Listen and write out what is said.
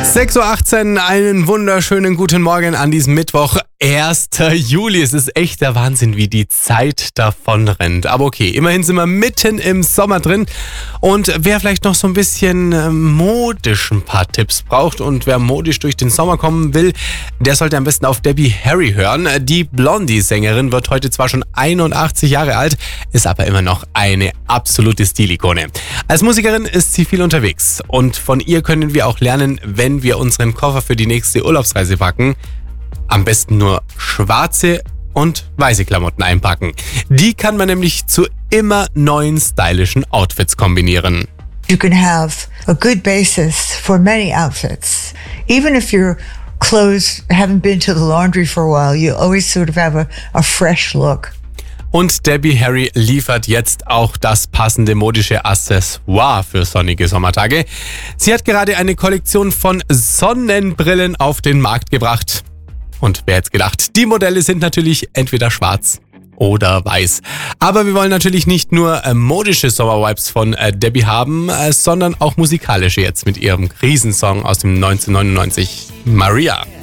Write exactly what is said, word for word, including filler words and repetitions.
sechs Uhr achtzehn, einen wunderschönen guten Morgen an diesem Mittwoch, ersten Juli. Es ist echt der Wahnsinn, wie die Zeit davon rennt. Aber okay, immerhin sind wir mitten im Sommer drin. Und wer vielleicht noch so ein bisschen äh, modisch ein paar Tipps braucht und wer modisch durch den Sommer kommen will, der sollte am besten auf Debbie Harry hören. Die Blondie-Sängerin wird heute zwar schon einundachtzig Jahre alt, ist aber immer noch eine absolute Stilikone. Als Musikerin ist sie viel unterwegs und von ihr können wir auch lernen, wenn wir unseren Koffer für die nächste Urlaubsreise packen, am besten nur schwarze und weiße Klamotten einpacken. Die kann man nämlich zu immer neuen stylischen Outfits kombinieren. You can have a good basis for many outfits. Even if your clothes haven't been to the laundry for a while, you always sort of have a, a fresh look. Und Debbie Harry liefert jetzt auch das passende modische Accessoire für sonnige Sommertage. Sie hat gerade eine Kollektion von Sonnenbrillen auf den Markt gebracht. Und wer hätte gedacht, die Modelle sind natürlich entweder schwarz oder weiß. Aber wir wollen natürlich nicht nur äh, modische Sommervibes von äh, Debbie haben, äh, sondern auch musikalische jetzt mit ihrem Riesensong aus dem neunzehnhundertneunundneunzig, Maria.